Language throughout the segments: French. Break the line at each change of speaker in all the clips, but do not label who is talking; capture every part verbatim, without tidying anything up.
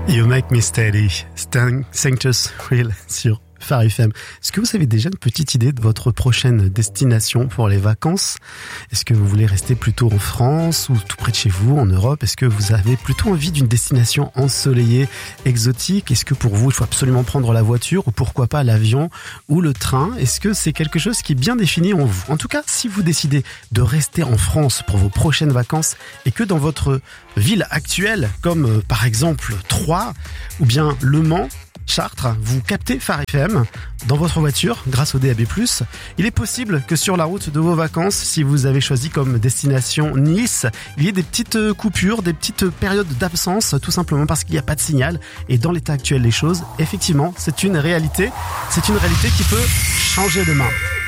You Make Me Steady, Sanctus Thrill sur Phare F M. Est-ce que vous avez déjà une petite idée de votre prochaine destination pour les vacances ? Est-ce que vous voulez rester plutôt en France ou tout près de chez vous, en Europe ? Est-ce que vous avez plutôt envie d'une destination ensoleillée, exotique ? Est-ce que pour vous, il faut absolument prendre la voiture ou pourquoi pas l'avion ou le train ? Est-ce que c'est quelque chose qui est bien défini en vous ? En tout cas, si vous décidez de rester en France pour vos prochaines vacances et que dans votre ville actuelle, comme euh, par exemple Troyes ou bien Le Mans, Chartres, vous captez Phare F M dans votre voiture grâce au D A B plus. Il est possible que sur la route de vos vacances, si vous avez choisi comme destination Nice, il y ait des petites coupures, des petites périodes d'absence, tout simplement parce qu'il n'y a pas de signal. Et dans l'état actuel des choses, effectivement, c'est une réalité. C'est une réalité qui peut changer demain.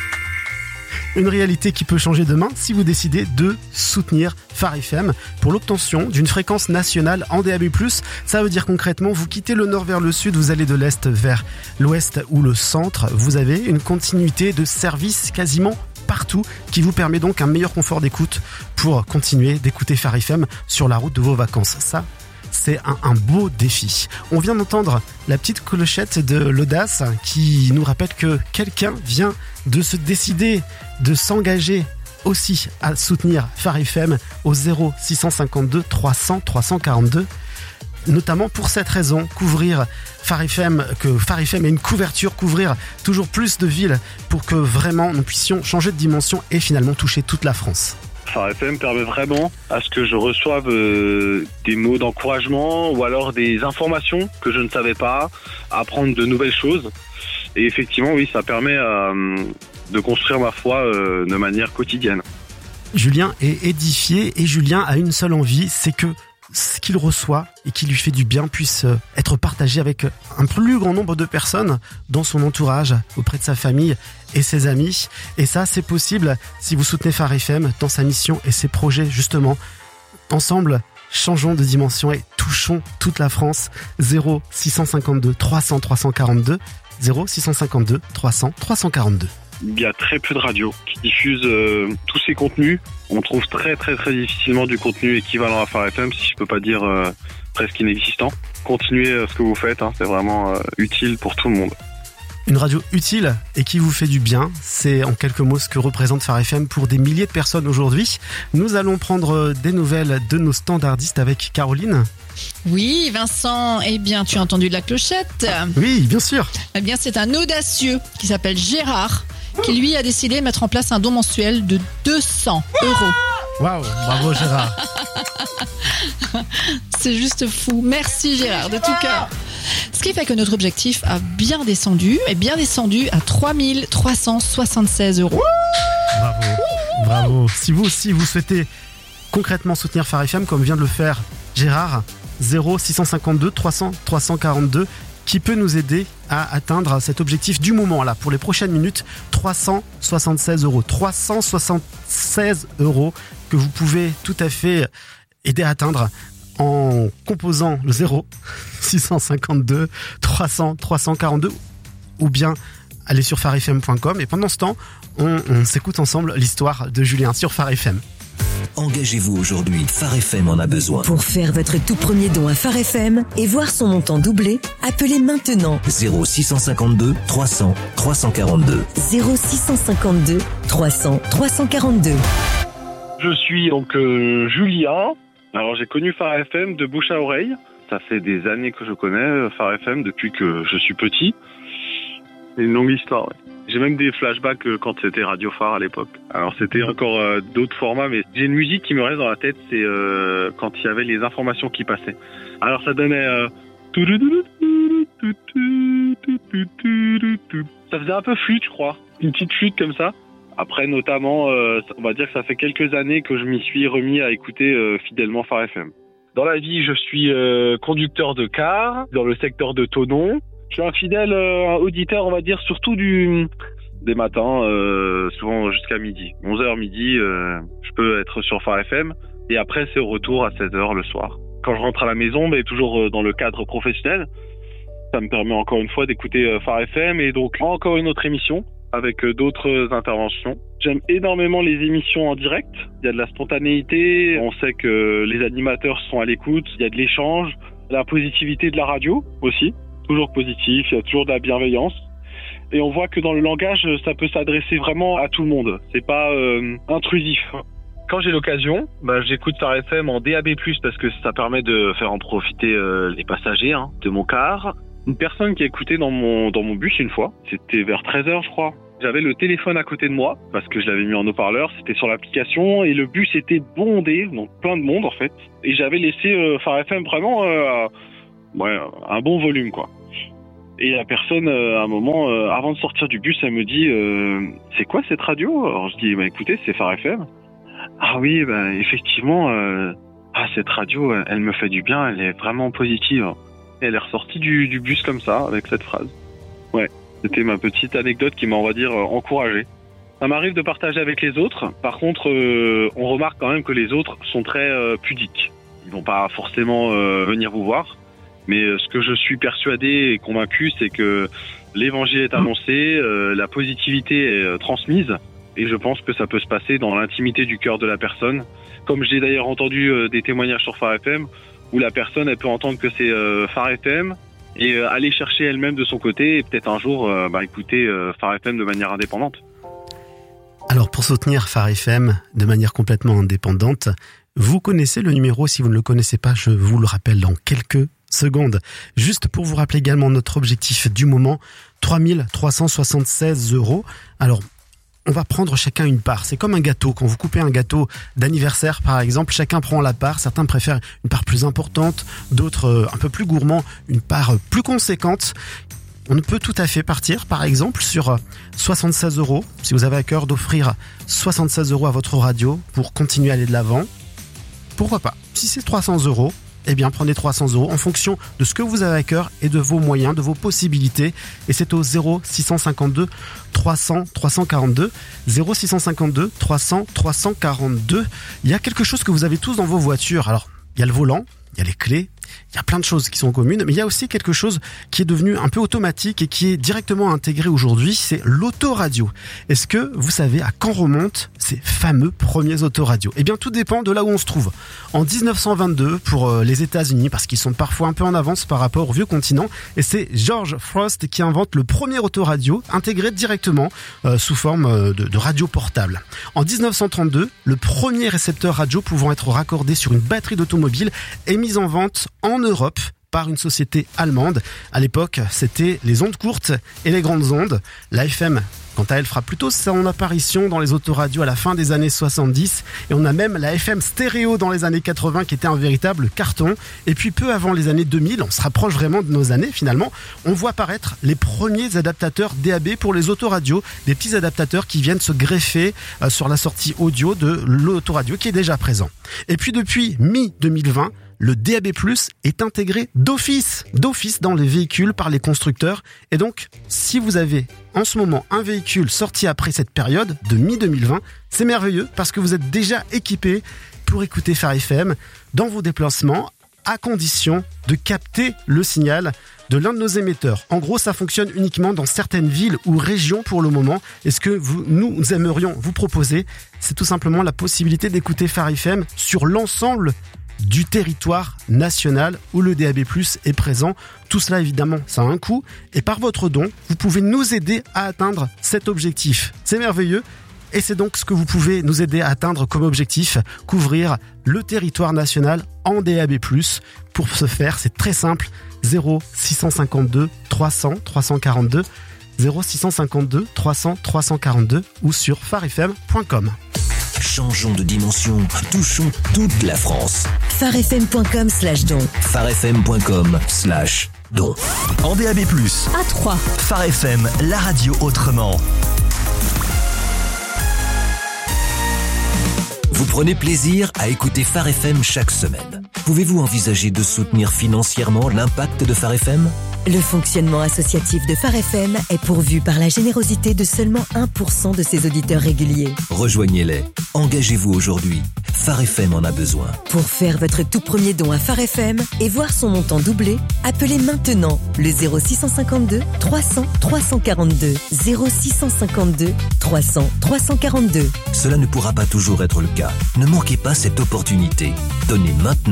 Une réalité qui peut changer demain si vous décidez de soutenir Phare F M pour l'obtention d'une fréquence nationale en D A B plus. Ça veut dire concrètement, vous quittez le nord vers le sud, vous allez de l'est vers l'ouest ou le centre. Vous avez une continuité de service quasiment partout qui vous permet donc un meilleur confort d'écoute pour continuer d'écouter Phare F M sur la route de vos vacances. Ça, c'est un, un beau défi. On vient d'entendre la petite clochette de l'audace qui nous rappelle que quelqu'un vient de se décider de s'engager aussi à soutenir Phare F M au zéro six cent cinquante-deux trois cents trois cent quarante-deux. Notamment pour cette raison, couvrir Phare F M, que Phare F M ait une couverture, couvrir toujours plus de villes pour que vraiment nous puissions changer de dimension et finalement toucher toute la France.
Phare F M permet vraiment à ce que je reçoive euh, des mots d'encouragement ou alors des informations que je ne savais pas, apprendre de nouvelles choses. Et effectivement, oui, ça permet euh, de construire ma foi euh, de manière quotidienne.
Julien est édifié et Julien a une seule envie, c'est que ce qu'il reçoit et qui lui fait du bien puisse être partagé avec un plus grand nombre de personnes dans son entourage, auprès de sa famille et ses amis. Et ça, c'est possible si vous soutenez Phare F M dans sa mission et ses projets, justement. Ensemble, changeons de dimension et touchons toute la France. zéro six cent cinquante-deux trois cents trois cent quarante-deux, zéro six cent cinquante-deux trois cents trois cent quarante-deux.
Il y a très peu de radios qui diffusent euh, tous ces contenus. On trouve très très très difficilement du contenu équivalent à Phare F M, si je peux pas dire euh, presque inexistant. Continuez euh, ce que vous faites, hein, c'est vraiment euh, utile pour tout le monde.
Une radio utile et qui vous fait du bien, c'est en quelques mots ce que représente Phare F M pour des milliers de personnes aujourd'hui. Nous allons prendre des nouvelles de nos standardistes avec Caroline.
Oui, Vincent, eh bien, tu as entendu de la clochette ?
Oui, bien sûr.
Eh bien, c'est un audacieux qui s'appelle Gérard, qui lui a décidé de mettre en place un don mensuel de deux cents euros.
Waouh, bravo Gérard.
C'est juste fou. Merci Gérard, de tout cœur. Ce qui fait que notre objectif a bien descendu, est bien descendu à trois mille trois cent soixante-seize euros.
Bravo, bravo. Si vous aussi vous souhaitez concrètement soutenir Phare F M comme vient de le faire Gérard, zéro six cent cinquante-deux trois cents trois cent quarante-deux, qui peut nous aider à atteindre cet objectif du moment là pour les prochaines minutes, trois cent soixante-seize euros. trois cent soixante-seize euros que vous pouvez tout à fait aider à atteindre en composant le zéro six cent cinquante-deux trois cents trois cent quarante-deux ou bien aller sur phare f m point com. Et pendant ce temps, on, on s'écoute ensemble l'histoire de Julien sur Phare F M.
Engagez-vous aujourd'hui, Phare F M en a besoin.
Pour faire votre tout premier don à Phare F M et voir son montant doubler, appelez maintenant
zéro six cent cinquante-deux trois cents trois cent quarante-deux.
zéro six cent cinquante-deux trois cents trois cent quarante-deux.
Je suis donc euh, Julien. Alors j'ai connu Phare F M de bouche à oreille. Ça fait des années que je connais Phare F M depuis que je suis petit. C'est une longue histoire, ouais. J'ai même des flashbacks quand c'était Radio Phare à l'époque. Alors c'était encore euh, d'autres formats, mais j'ai une musique qui me reste dans la tête, c'est euh, quand il y avait les informations qui passaient. Alors ça donnait... Euh... Ça faisait un peu flûte, je crois. Une petite flûte comme ça. Après, notamment, euh, on va dire que ça fait quelques années que je m'y suis remis à écouter euh, fidèlement Phare F M. Dans la vie, je suis euh, conducteur de car dans le secteur de Thonon. Je suis un fidèle euh, auditeur, on va dire, surtout du des matins, euh, souvent jusqu'à midi. onze heures midi, euh, je peux être sur Phare F M. Et après, c'est au retour à seize heures le soir. Quand je rentre à la maison, mais toujours dans le cadre professionnel, ça me permet encore une fois d'écouter Phare F M et donc encore une autre émission avec d'autres interventions. J'aime énormément les émissions en direct. Il y a de la spontanéité, on sait que les animateurs sont à l'écoute, il y a de l'échange. la positivité de la radio aussi, toujours positif, il y a toujours de la bienveillance. Et on voit que dans le langage, ça peut s'adresser vraiment à tout le monde. C'est pas euh, intrusif. Quand j'ai l'occasion, bah, j'écoute Phare F M en D A B plus, parce que ça permet de faire en profiter euh, les passagers hein, de mon car. Une personne qui a écouté dans mon, dans mon bus une fois, c'était vers treize heures je crois. J'avais le téléphone à côté de moi, parce que je l'avais mis en haut-parleur, c'était sur l'application, et le bus était bondé, donc plein de monde en fait. Et j'avais laissé euh, Phare F M vraiment euh, ouais, un bon volume quoi. Et la personne, euh, à un moment, euh, avant de sortir du bus, elle me dit euh, « C'est quoi cette radio ?» Alors je dis bah, « Écoutez, c'est Phare F M. » Ah oui, bah, effectivement, euh, ah, cette radio, elle, elle me fait du bien, elle est vraiment positive. Et elle est ressortie du, du bus comme ça, avec cette phrase. Ouais, c'était ma petite anecdote qui m'a, on va dire, euh, encouragé. Ça m'arrive de partager avec les autres. Par contre, euh, on remarque quand même que les autres sont très euh, pudiques. Ils vont pas forcément euh, venir vous voir. Mais euh, ce que je suis persuadé et convaincu, c'est que l'évangile est annoncé, euh, la positivité est euh, transmise. Et je pense que ça peut se passer dans l'intimité du cœur de la personne. Comme j'ai d'ailleurs entendu euh, des témoignages sur Phare F M, où la personne, elle peut entendre que c'est euh, Phare F M et euh, aller chercher elle-même de son côté et peut-être un jour euh, bah, écouter euh, Phare F M de manière indépendante.
Alors pour soutenir Phare F M de manière complètement indépendante, vous connaissez le numéro. Si vous ne le connaissez pas, je vous le rappelle dans quelques secondes. Juste pour vous rappeler également notre objectif du moment, trois mille trois cent soixante-seize euros. Alors, on va prendre chacun une part. C'est comme un gâteau. Quand vous coupez un gâteau d'anniversaire, par exemple, chacun prend la part. Certains préfèrent une part plus importante, d'autres euh, un peu plus gourmands, une part euh, plus conséquente. On peut tout à fait partir, par exemple, sur soixante-seize euros. Si vous avez à cœur d'offrir soixante-seize euros à votre radio pour continuer à aller de l'avant, pourquoi pas? Si c'est trois cents euros, eh bien, prenez trois cents euros en fonction de ce que vous avez à cœur et de vos moyens, de vos possibilités. Et c'est au zéro six cent cinquante-deux trois cents trois cent quarante-deux. zéro six cent cinquante-deux trois cents trois cent quarante-deux. Il y a quelque chose que vous avez tous dans vos voitures. Alors, il y a le volant, il y a les clés, il y a plein de choses qui sont communes, mais il y a aussi quelque chose qui est devenu un peu automatique et qui est directement intégré aujourd'hui, c'est l'autoradio. Est-ce que vous savez à quand remontent ces fameux premiers autoradios? Eh bien, tout dépend de là où on se trouve. En dix-neuf cent vingt-deux pour les États-Unis, parce qu'ils sont parfois un peu en avance par rapport au vieux continent, et c'est George Frost qui invente le premier autoradio intégré directement euh, sous forme de, de radio portable. En dix-neuf cent trente-deux, le premier récepteur radio pouvant être raccordé sur une batterie d'automobile est mis en vente en Europe par une société allemande. À l'époque, c'était les ondes courtes et les grandes ondes. L'A F M, quant à elle, fera plutôt son apparition dans les autoradios à la fin des années soixante-dix. Et on a même la F M stéréo dans les années quatre-vingts qui était un véritable carton. Et puis peu avant les années deux mille, on se rapproche vraiment de nos années finalement, on voit apparaître les premiers adaptateurs D A B pour les autoradios. Des petits adaptateurs qui viennent se greffer euh, sur la sortie audio de l'autoradio qui est déjà présent. Et puis depuis mi deux mille vingt, le D A B plus, est intégré d'office, d'office dans les véhicules par les constructeurs. Et donc, si vous avez en ce moment un véhicule sorti après cette période de mi deux mille vingt, c'est merveilleux parce que vous êtes déjà équipé pour écouter Phare F M dans vos déplacements, à condition de capter le signal de l'un de nos émetteurs. En gros, ça fonctionne uniquement dans certaines villes ou régions pour le moment. Et ce que vous, nous aimerions vous proposer, c'est tout simplement la possibilité d'écouter Phare F M sur l'ensemble du territoire national où le D A B plus, est présent. Tout cela, évidemment, ça a un coût. Et par votre don, vous pouvez nous aider à atteindre cet objectif. C'est merveilleux. Et c'est donc ce que vous pouvez nous aider à atteindre comme objectif, couvrir le territoire national en D A B plus. Pour ce faire, c'est très simple. zéro six cent cinquante-deux trois cents trois cent quarante-deux. zéro six cent cinquante-deux trois cents trois cent quarante-deux ou sur phare f m point com.
Changeons de dimension, touchons toute la France.
phare f m point com slash don.
phare f m point com slash don. En D A B plus,
à Troyes.
Phare F M, la radio autrement. Vous prenez plaisir à écouter Phare F M chaque semaine. Pouvez-vous envisager de soutenir financièrement l'impact de Phare F M ?
Le fonctionnement associatif de Phare F M est pourvu par la générosité de seulement un pour cent de ses auditeurs réguliers.
Rejoignez-les. Engagez-vous aujourd'hui. Phare F M en a besoin.
Pour faire votre tout premier don à Phare F M et voir son montant doubler, appelez maintenant le zéro six cent cinquante-deux trois cents trois cent quarante-deux. zéro six cent cinquante-deux trois cents trois cent quarante-deux.
Cela ne pourra pas toujours être le cas. Ne manquez pas cette opportunité. Donnez maintenant.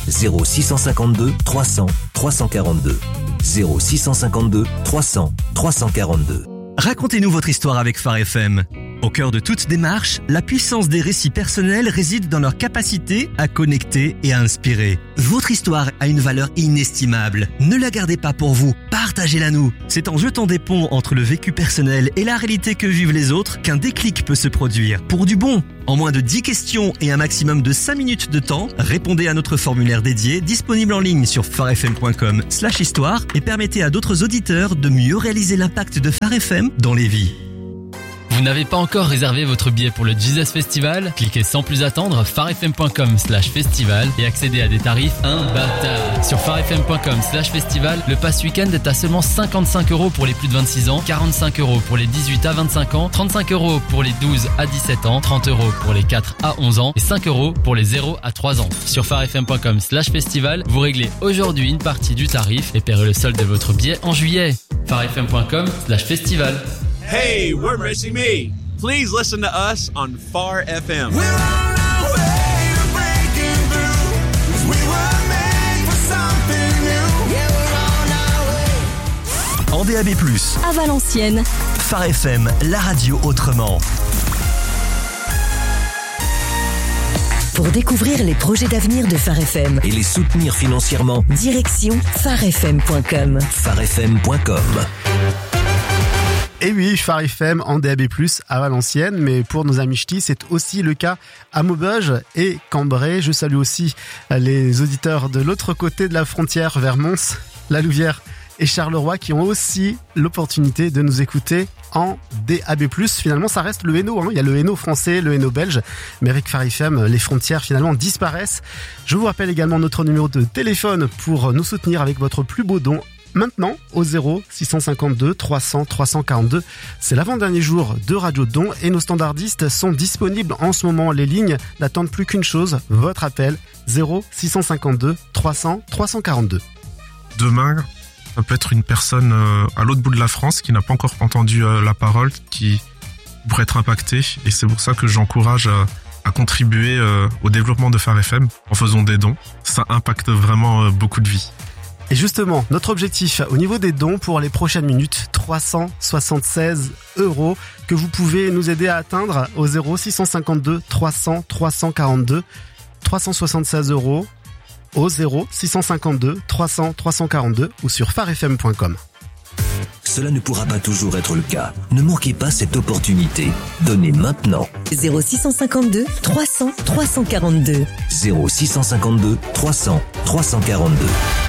zéro six cent cinquante-deux trois cents trois cent quarante-deux. zéro six cent cinquante-deux trois cents trois cent quarante-deux.
Racontez-nous votre histoire avec Phare F M. Au cœur de toute démarche, la puissance des récits personnels réside dans leur capacité à connecter et à inspirer. Votre histoire a une valeur inestimable. Ne la gardez pas pour vous, partagez-la nous. C'est en jetant des ponts entre le vécu personnel et la réalité que vivent les autres qu'un déclic peut se produire. Pour du bon, en moins de dix questions et un maximum de cinq minutes de temps, répondez à notre formulaire dédié disponible en ligne sur pharefm point com slash histoire et permettez à d'autres auditeurs de mieux réaliser l'impact de Phare F M dans les vies.
Vous n'avez pas encore réservé votre billet pour le Jesus Festival? Cliquez sans plus attendre pharefm point com slash festival et accédez à des tarifs imbattables. Sur pharefm point com slash festival, le pass week-end est à seulement cinquante-cinq euros pour les plus de vingt-six ans, quarante-cinq euros pour les dix-huit à vingt-cinq ans, trente-cinq euros pour les douze à dix-sept ans, trente euros pour les quatre à onze ans et cinq euros pour les zéro à trois ans. Sur pharefm point com slash festival, vous réglez aujourd'hui une partie du tarif et paierez le solde de votre billet en juillet. pharefm point com slash festival.
Hey, we're Missy Me. Please listen to us on Phare F M.
We're on our way to breaking through, 'cause we were made for something new. Yeah, we're on our way.
En D A B plus,
À Valenciennes,
Phare F M, la radio autrement.
pour découvrir les projets d'avenir de Phare F M.
Et les soutenir financièrement.
Direction pharefm point com.
pharefm point com.
Et oui, Phare F M en D A B plus, à Valenciennes, mais pour nos amis ch'tis, c'est aussi le cas à Maubeuge et Cambrai. Je salue aussi les auditeurs de l'autre côté de la frontière, vers Mons, La Louvière et Charleroi, qui ont aussi l'opportunité de nous écouter en D A B plus. Finalement, ça reste le Hainaut, hein. Il y a le Hainaut français, le Hainaut belge, mais avec Phare F M, les frontières finalement disparaissent. Je vous rappelle également notre numéro de téléphone pour nous soutenir avec votre plus beau don. Maintenant, au zéro six cent cinquante-deux trois cents trois cent quarante-deux, c'est l'avant-dernier jour de Radio Don et nos standardistes sont disponibles en ce moment. Les lignes n'attendent plus qu'une chose, votre appel, zéro six cent cinquante-deux trois cents trois cent quarante-deux.
Demain, ça peut être une personne euh, à l'autre bout de la France qui n'a pas encore entendu euh, la parole, qui pourrait être impactée, et c'est pour ça que j'encourage euh, à contribuer euh, au développement de Phare F M en faisant des dons. Ça impacte vraiment euh, beaucoup de vies.
Et justement, notre objectif au niveau des dons pour les prochaines minutes, trois cent soixante-seize euros que vous pouvez nous aider à atteindre au zéro six cent cinquante-deux trois cents trois cent quarante-deux. trois cent soixante-seize euros au zéro six cent cinquante-deux trois cents trois cent quarante-deux ou sur pharefm point com.
Cela ne pourra pas toujours être le cas. Ne manquez pas cette opportunité. Donnez maintenant.
zéro six cent cinquante-deux trois cents trois cent quarante-deux.
zéro six cent cinquante-deux trois cents trois cent quarante-deux.